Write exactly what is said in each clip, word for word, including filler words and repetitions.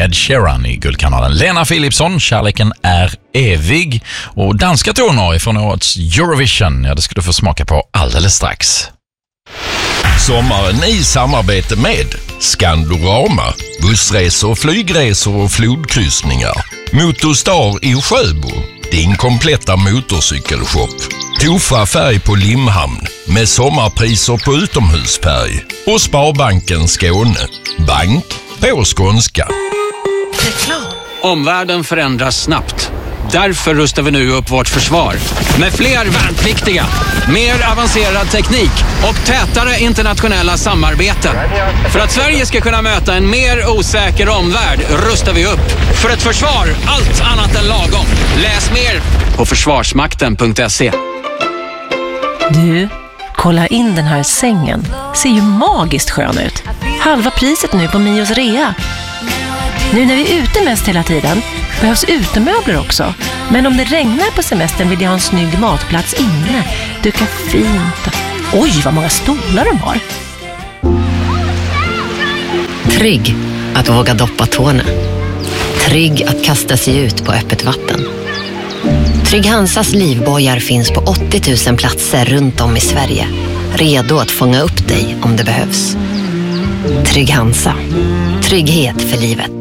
Ed Sheeran i Guldkanalen. Lena Philipsson, Kärleken är evig. Och danska toner från årets Eurovision. Ja, det ska du få smaka på alldeles strax. Sommaren i samarbete med Skandorama, bussresor, flygresor och flodkryssningar. Motorstar i Sjöbo, din kompletta motorcykelshop. Tofa färg på Limhamn med sommarpriser på utomhusfärg. Och Sparbanken Skåne, bank på skånska. Omvärlden förändras snabbt. Därför rustar vi nu upp vårt försvar. Med fler värnpliktiga, mer avancerad teknik och tätare internationella samarbeten. För att Sverige ska kunna möta en mer osäker omvärld rustar vi upp. För ett försvar, allt annat än lagom. Läs mer på försvarsmakten punkt se. Du, kolla in den här sängen. Ser ju magiskt skön ut. Halva priset nu på Mios rea. Nu när vi är ute mest hela tiden behövs utemöbler också. Men om det regnar på semestern vill jag ha en snygg matplats inne. Duka fint. Oj, vad många stolar de har. Trygg att våga doppa tårna. Trygg att kasta sig ut på öppet vatten. Trygg Hansas livbojar finns på åttio tusen platser runt om i Sverige. Redo att fånga upp dig om det behövs. Trygg Hansa. Trygghet för livet.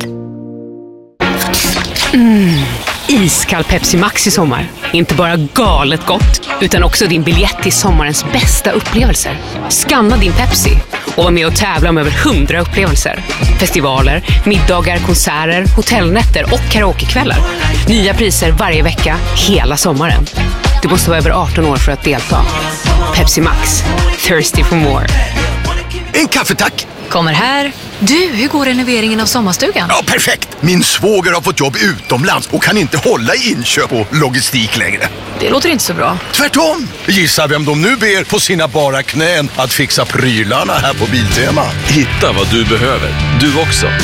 Mm. Iskall Pepsi Max i sommar. Inte bara galet gott, utan också din biljett till sommarens bästa upplevelser. Scanna din Pepsi och var med och tävla om över hundra upplevelser. Festivaler, middagar, konserter, hotellnätter och karaokekvällar. Nya priser varje vecka, hela sommaren. Du måste vara över arton år för att delta. Pepsi Max. Thirsty for more. En kaffe, tack! Kommer här. Du, hur går renoveringen av sommarstugan? Ja, perfekt! Min svåger har fått jobb utomlands och kan inte hålla i inköp och logistik längre. Det låter inte så bra. Tvärtom! Gissa vem de nu ber på sina bara knän att fixa prylarna här på Biltema. Hitta vad du behöver. Du också.